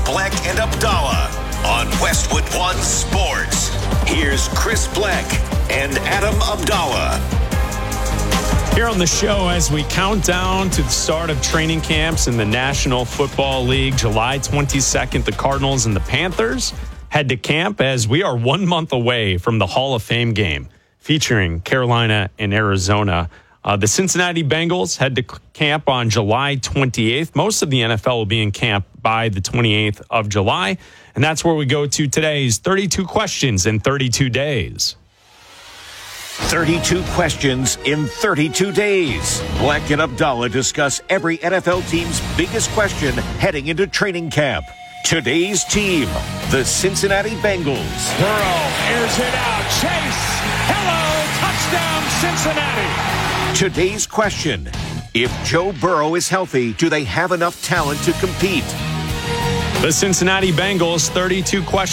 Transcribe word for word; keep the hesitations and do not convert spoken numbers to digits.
Bleck and Abdallah on Westwood One Sports. Here's Chris Bleck and Adam Abdallah. Here on the show, as we count down to the start of training camps in the National Football League, July twenty-second, the Cardinals and the Panthers head to camp as we are one month away from the Hall of Fame game featuring Carolina and Arizona. Uh, the Cincinnati Bengals head to camp on July twenty-eighth. Most of the N F L will be in camp by the twenty-eighth of July. And that's where we go to today's thirty-two questions in thirty-two days. thirty-two questions in thirty-two days. Bleck and Abdallah discuss every N F L team's biggest question heading into training camp. Today's team, the Cincinnati Bengals. Burrow airs it out. Chase. Hello. Touchdown, Cincinnati. Today's question, if Joe Burrow is healthy, do they have enough talent to compete? The Cincinnati Bengals, thirty-two questions.